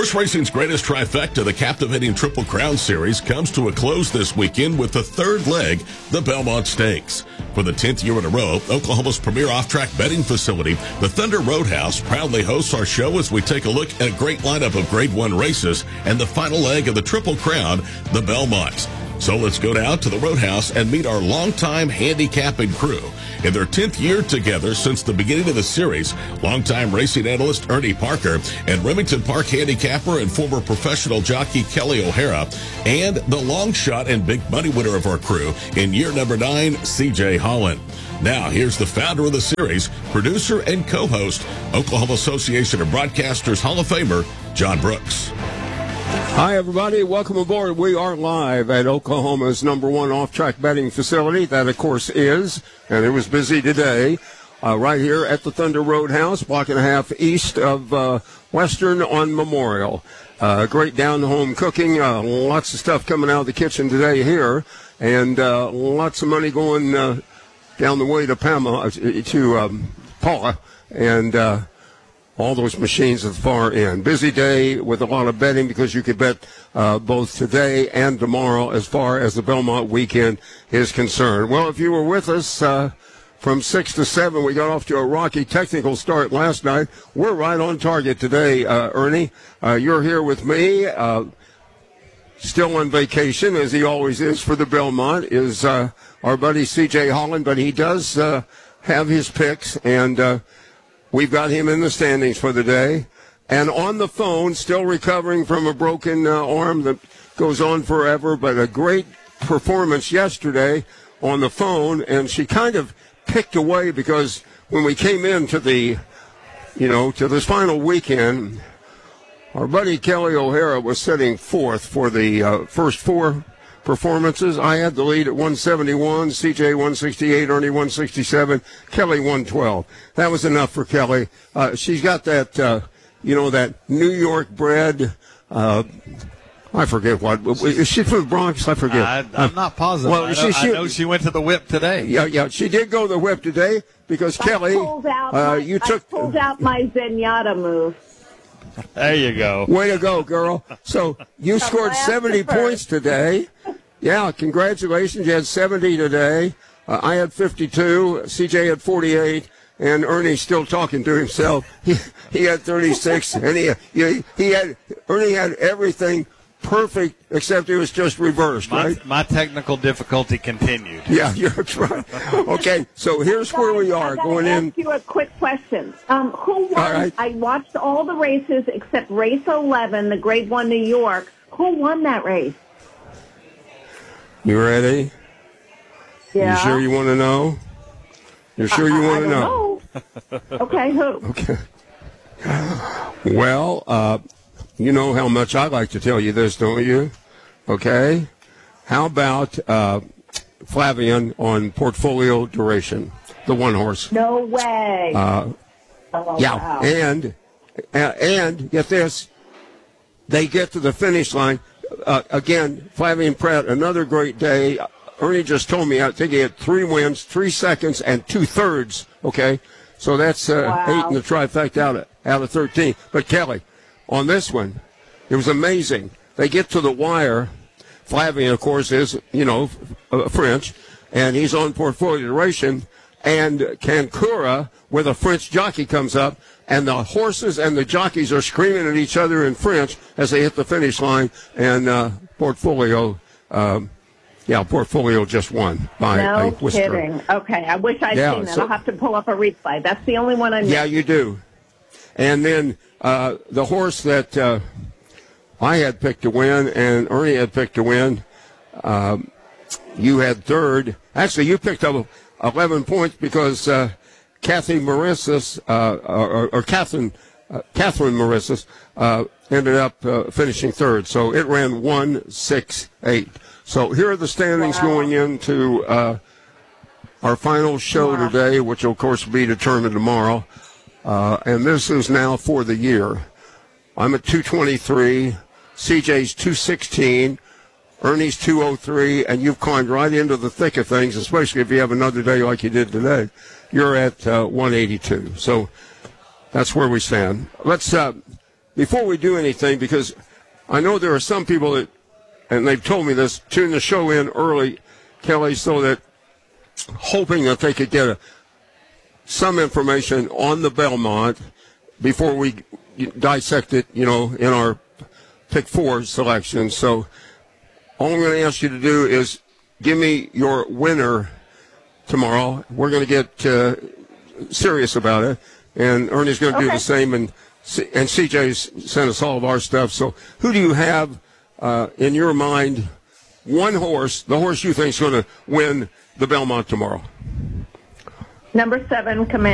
Horse racing's greatest trifecta, the captivating Triple Crown Series, comes to a close this weekend with the third leg, the Belmont Stakes. For the 10th year in a row, Oklahoma's premier off-track betting facility, the Thunder Roadhouse, proudly hosts our show as we take a look at a great lineup of Grade 1 races and the final leg of the Triple Crown, the Belmont. So let's go down to the Roadhouse and meet our longtime handicapping crew. In their 10th year together since the beginning of the series, longtime racing analyst Ernie Parker and Remington Park handicapper and former professional jockey Kelly O'Hara, and the long shot and big money winner of our crew in year number 9, CJ Holland. Now, here's the founder of the series, producer and co-host, Oklahoma Association of Broadcasters Hall of Famer, John Brooks. Hi, everybody. Welcome aboard. We are live at Oklahoma's #1 off-track betting facility. That, of course, is, and it was busy today, right here at the Thunder Roadhouse, block and a half east of Western on Memorial. Great down-home cooking. Lots of stuff coming out of the kitchen today here, and lots of money going down the way to Paula, and all those machines at the far end. Busy day with a lot of betting because you could bet both today and tomorrow as far as the Belmont weekend is concerned. Well, if you were with us from 6 to 7, we got off to a rocky technical start last night. We're right on target today, Ernie. You're here with me. Still on vacation, as he always is for the Belmont, is our buddy C.J. Holland, but he does have his picks, and we've got him in the standings for the day. And on the phone, still recovering from a broken arm that goes on forever, but a great performance yesterday on the phone. And she kind of picked away because when we came into the, to this final weekend, our buddy Kelly O'Hara was sitting fourth for the first four performances. I had the lead at 171, CJ 168, Ernie 167, Kelly 112. That was enough for Kelly. She's got that, that New York bred, I forget what. Is she from the Bronx? I forget. I'm not positive. Well, I know she went to the whip today. Yeah, she did go to the whip today because Kelly, I pulled out my Zenyatta move. There you go. Way to go, girl. So you scored 70 points today. Yeah, congratulations. You had 70 today. I had 52. CJ had 48. And Ernie's still talking to himself. He had 36. And Ernie had everything perfect, except it was just reversed, right? My technical difficulty continued. Yeah, you're right. Okay, so here's where we are going in. I ask you a quick question. Who won? All right. I watched all the races except race 11, the Grade 1 New York. Who won that race? You ready? Yeah. You sure you want to know? You're sure you want to know? Okay, who? Okay. Well, you know how much I like to tell you this, don't you? Okay. How about Flavian on Portfolio Duration, the one horse? No way. Yeah, wow. and get this, they get to the finish line. Again, Flavian Pratt, another great day. Ernie just told me, I think he had 3 wins, 3 seconds, and 2/3. Okay, so that's 8 in the trifecta out of 13. But Kelly, on this one, it was amazing. They get to the wire. Flavian, of course, is French, and he's on Portfolio Duration. And Kankura, where the French jockey comes up, and the horses and the jockeys are screaming at each other in French as they hit the finish line. And Portfolio. Portfolio just won by a whisker. No kidding. Okay, I wish I'd seen that. I'll have to pull up a replay. That's the only one I know. Yeah, you do. And then the horse that I had picked to win and Ernie had picked to win, you had third. Actually, you picked up 11 points because Catherine Marissus ended up finishing third. So it ran 1-6-8. So here are the standings going into our final show today, which will, of course, be determined tomorrow. And this is now for the year. I'm at 223. CJ's 216. Ernie's 203. And you've climbed right into the thick of things, especially if you have another day like you did today. You're at 182. So that's where we stand. Let's before we do anything, because I know there are some people that, and they've told me this, tune the show in early, Kelly, so that hoping that they could get some information on the Belmont before we dissect it, in our pick 4 selection. So all I'm going to ask you to do is give me your winner tomorrow. We're going to get serious about it, and Ernie's going to do the same, and CJ's sent us all of our stuff. So who do you have in your mind, one horse, the horse you think is going to win the Belmont tomorrow? Number 7, Command.